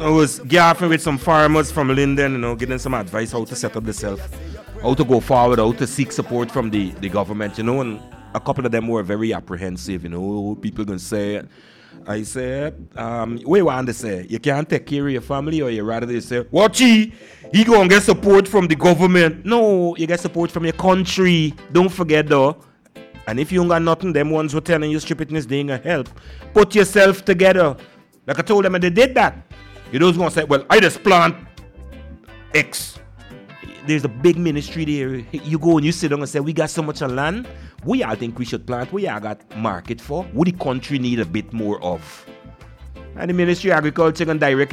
I was gaffing with some farmers from Linden, getting some advice how to set up themselves, how to go forward, how to seek support from the government, and a couple of them were very apprehensive, people gonna say, I said, what you want to say? You can't take care of your family, or you rather they say, what he gonna get support from the government? No, you get support from your country. Don't forget though. And if you ain't got nothing, them ones who telling you stupidness, they ain't gonna help. Put yourself together. Like I told them, and they did that. You know who's gonna say, well, I just plant X. There's a big ministry there. You go and you sit down and say, we got so much land. We all think we should plant. We all got market for. What the country need a bit more of. And the Ministry of Agriculture can directly